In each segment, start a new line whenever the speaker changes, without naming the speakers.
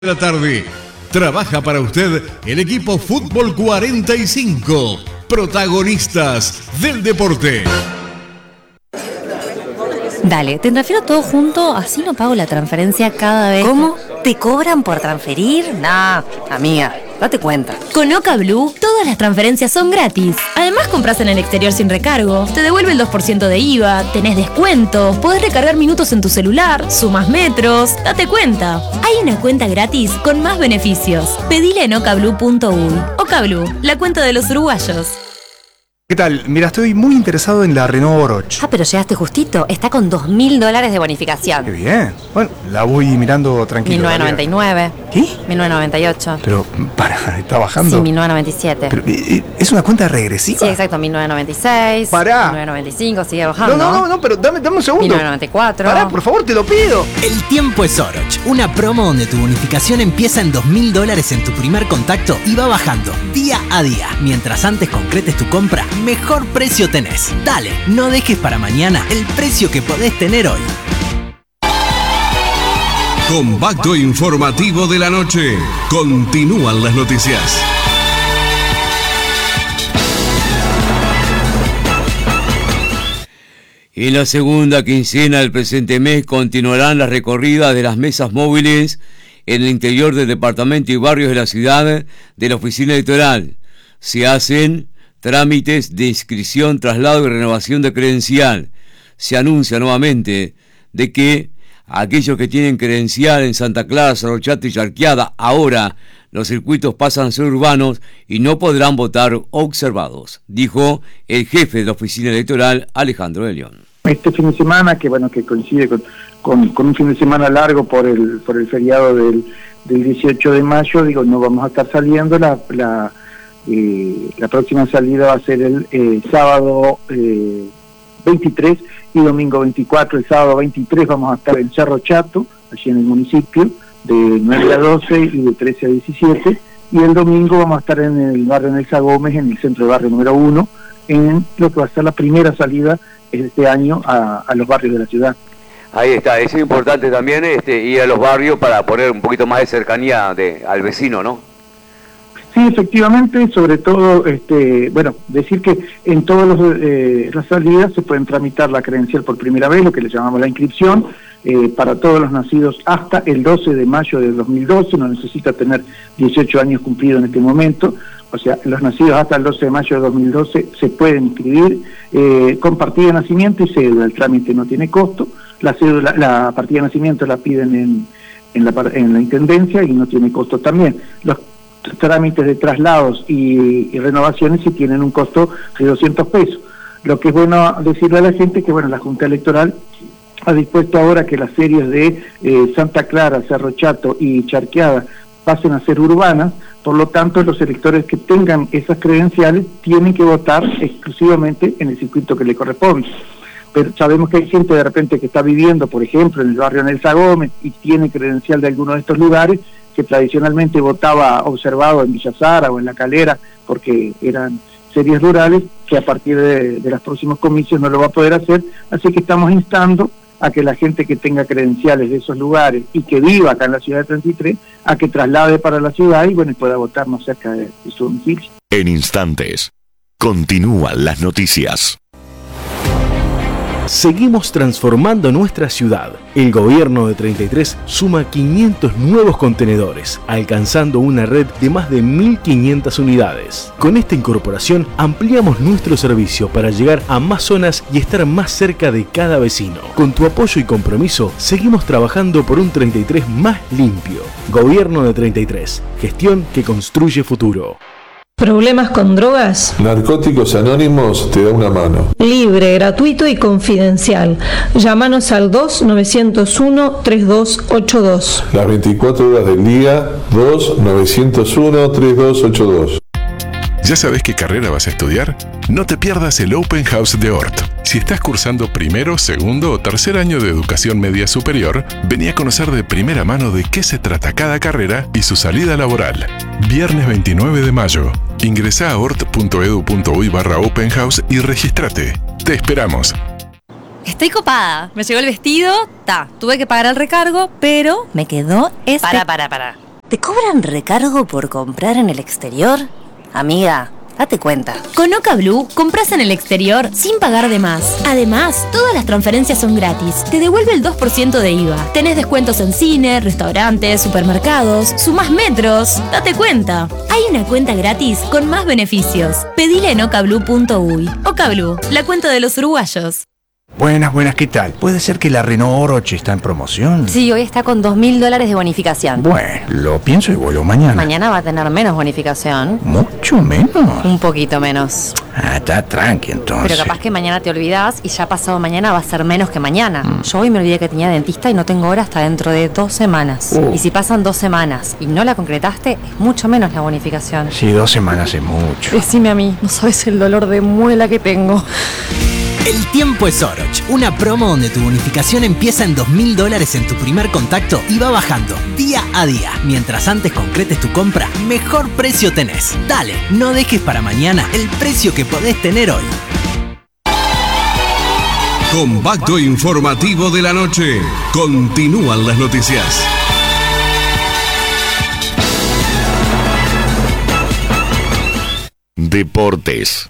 de la tarde. Trabaja para usted el equipo Fútbol 45, protagonistas del deporte.
Dale, te transfiero todo junto, así no pago la transferencia cada vez.
¿Cómo? ¿Te cobran por transferir? Nah, amiga, date cuenta.
Con Oca Blue, todas las transferencias son gratis. Además, compras en el exterior sin recargo, te devuelve el 2% de IVA, tenés descuentos, podés recargar minutos en tu celular, sumas metros, date cuenta. Hay una cuenta gratis con más beneficios. Pedile en ocablue.uy. Oca Blue, la cuenta de los uruguayos.
¿Qué tal? Mira, estoy muy interesado en la Renault Oroch.
Ah, pero llegaste justito. Está con $2.000 de bonificación.
¡Qué bien! Bueno, la voy mirando tranquilo.
1999.
¿Qué?
1998.
Pero, ¿está bajando?
Sí, 1997.
Pero, ¿es una cuenta regresiva?
Sí, exacto, 1996.
¡Pará!
1995, sigue bajando.
No, pero dame un segundo.
1994.
Pará, por favor, te lo pido.
El tiempo es Oroch, una promo donde tu bonificación empieza en $2.000 en tu primer contacto y va bajando día a día. Mientras antes concretes tu compra, mejor precio tenés. Dale, no dejes para mañana el precio que podés tener hoy.
Compacto informativo de la noche. Continúan las noticias.
En la segunda quincena del presente mes continuarán las recorridas de las mesas móviles en el interior del departamento y barrios de la ciudad de la oficina electoral. Se hacen trámites de inscripción, traslado y renovación de credencial. Se anuncia nuevamente de que aquellos que tienen credencial en Santa Clara, Cerro Chato y Charqueada, ahora los circuitos pasan a ser urbanos y no podrán votar observados, dijo el jefe de la oficina electoral, Alejandro de León.
Este fin de semana, que coincide con un fin de semana largo por el feriado del 18 de mayo, no vamos a estar saliendo. La próxima salida va a ser el sábado 23 y domingo 24. El sábado 23 vamos a estar en Cerro Chato, allí en el municipio, de 9 a 12 y de 13 a 17. Y el domingo vamos a estar en el barrio Nelsa Gómez, en el centro de barrio número 1, en lo que va a ser la primera salida este año a los barrios de la ciudad.
Ahí está, es importante también ir a los barrios para poner un poquito más de cercanía al vecino, ¿no?
Sí, efectivamente, sobre todo, decir que en todas las salidas se pueden tramitar la credencial por primera vez, lo que le llamamos la inscripción, para todos los nacidos hasta el 12 de mayo del 2012, no necesita tener 18 años cumplidos en este momento, o sea, los nacidos hasta el 12 de mayo de 2012 se pueden inscribir con partida de nacimiento y cédula. El trámite no tiene costo, la partida de nacimiento la piden en la Intendencia y no tiene costo también. Los trámites de traslados y renovaciones sí tienen un costo de 200 pesos. Lo que es bueno decirle a la gente que la Junta Electoral ha dispuesto ahora que las series de Santa Clara, Cerro Chato y Charqueada pasen a ser urbanas, por lo tanto los electores que tengan esas credenciales tienen que votar exclusivamente en el circuito que le corresponde. Pero sabemos que hay gente de repente que está viviendo, por ejemplo, en el barrio Nelsa Gómez y tiene credencial de alguno de estos lugares, que tradicionalmente votaba observado en Villa Sara o en La Calera porque eran series rurales, que a partir de los próximos comicios no lo va a poder hacer, así que estamos instando a que la gente que tenga credenciales de esos lugares y que viva acá en la ciudad de 33, a que traslade para la ciudad y pueda votar más cerca de su domicilio.
En instantes, continúan las noticias.
Seguimos transformando nuestra ciudad. El gobierno de 33 suma 500 nuevos contenedores, alcanzando una red de más de 1.500 unidades. Con esta incorporación ampliamos nuestro servicio para llegar a más zonas y estar más cerca de cada vecino. Con tu apoyo y compromiso, seguimos trabajando por un 33 más limpio. Gobierno de 33, gestión que construye futuro.
¿Problemas con drogas?
Narcóticos Anónimos te da una mano.
Libre, gratuito y confidencial. Llámanos al 2-901-3282.
Las 24 horas del día, 2-901-3282.
¿Ya sabes qué carrera vas a estudiar? No te pierdas el Open House de ORT. Si estás cursando primero, segundo o tercer año de educación media superior, vení a conocer de primera mano de qué se trata cada carrera y su salida laboral. Viernes 29 de mayo. Ingresá a ort.edu.uy/Open House y regístrate. Te esperamos.
Estoy copada. Me llegó el vestido, tuve que pagar el recargo, pero me quedó
Para. ¿Te cobran recargo por comprar en el exterior? Amiga, date cuenta.
Con Oca Blue compras en el exterior sin pagar de más. Además, todas las transferencias son gratis. Te devuelve el 2% de IVA. Tenés descuentos en cine, restaurantes, supermercados. Sumás metros. Date cuenta. Hay una cuenta gratis con más beneficios. Pedile en ocablue.uy. Oca Blue, la cuenta de los uruguayos.
Buenas, ¿qué tal? ¿Puede ser que la Renault Oroch está en promoción?
Sí, hoy está con $2.000 de bonificación.
Bueno, lo pienso y vuelo mañana.
Mañana va a tener menos bonificación.
¿Mucho menos?
Un poquito menos.
Está tranqui entonces.
Pero capaz que mañana te olvidás y ya pasado mañana va a ser menos que mañana. Yo hoy me olvidé que tenía dentista y no tengo hora hasta dentro de 2 semanas. Y si pasan 2 semanas y no la concretaste, es mucho menos la bonificación.
Sí, 2 semanas es mucho.
Decime a mí, no sabes el dolor de muela que tengo.
El tiempo es Oroch, una promo donde tu bonificación empieza en $2.000 en tu primer contacto y va bajando día a día. Mientras antes concretes tu compra, mejor precio tenés. Dale, no dejes para mañana el precio que podés tener hoy.
Compacto informativo de la noche. Continúan las noticias.
Deportes.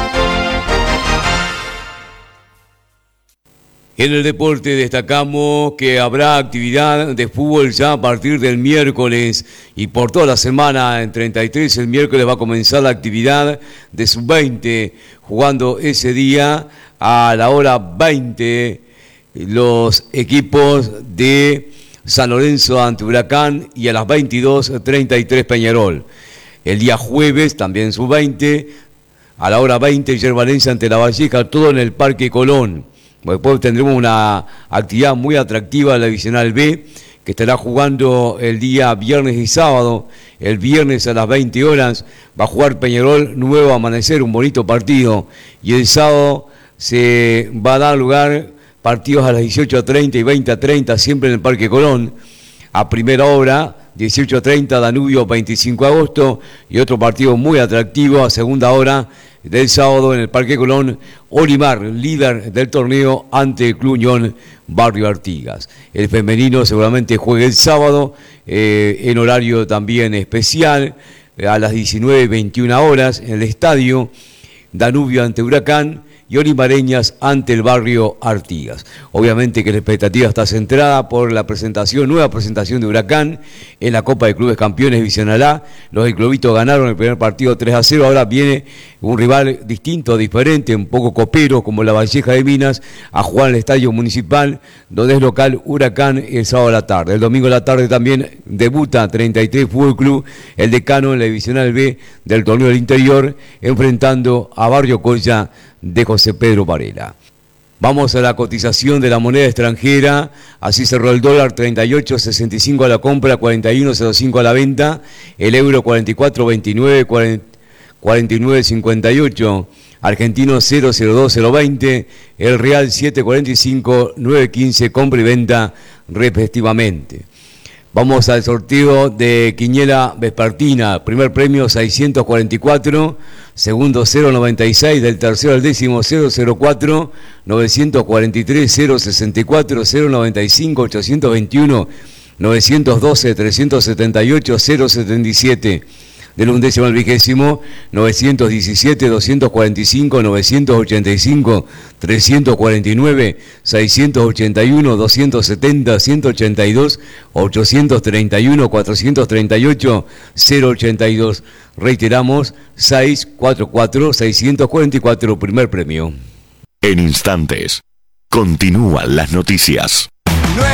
En el deporte destacamos que habrá actividad de fútbol ya a partir del miércoles y por toda la semana en 33 el miércoles va a comenzar la actividad de sub-20 jugando ese día a la hora 20 los equipos de San Lorenzo ante Huracán y a las 22:33 Peñarol. El día jueves también sub-20 a la hora 20 Yerbalense ante La Valleja, todo en el Parque Colón. Después tendremos una actividad muy atractiva de la Divisional B, que estará jugando el día viernes y sábado. El viernes a las 20 horas va a jugar Peñarol Nuevo Amanecer, un bonito partido. Y el sábado se va a dar lugar partidos a las 18:30 y 20:30, siempre en el Parque Colón. A primera hora, 18:30 Danubio, 25 de agosto. Y otro partido muy atractivo a segunda hora del sábado en el Parque Colón, Olimar, líder del torneo ante el Club Unión Barrio Artigas. El femenino seguramente juegue el sábado en horario también especial a las 19:21 horas en el estadio Danubio ante Huracán y Olimareñas ante el Barrio Artigas. Obviamente que la expectativa está centrada por la nueva presentación de Huracán en la Copa de Clubes Campeones Divisional A. Los del Globito ganaron el primer partido 3-0, ahora viene un rival distinto, diferente, un poco copero como la Valleja de Minas, a jugar en el Estadio Municipal, donde es local Huracán el sábado a la tarde. El domingo a la tarde también debuta 33 Fútbol Club, el decano en la Divisional B del Torneo del Interior, enfrentando a Barrio Colla de José Pedro Varela. Vamos a la cotización de la moneda extranjera. Así cerró el dólar, 38.65 a la compra, 41.05 a la venta. El euro 44.29, 49.58. Argentino 0.02.020. El real 7.45, 9.15 compra y venta respectivamente. Vamos al sorteo de Quiniela Vespertina. Primer premio 644, segundo 096, del tercero al décimo 004, 943, 064, 095, 821, 912, 378, 077. Del undécimo al vigésimo, 917, 245, 985, 349, 681, 270, 182, 831, 438, 082. Reiteramos, 644, 644, primer premio.
En instantes, continúan las noticias.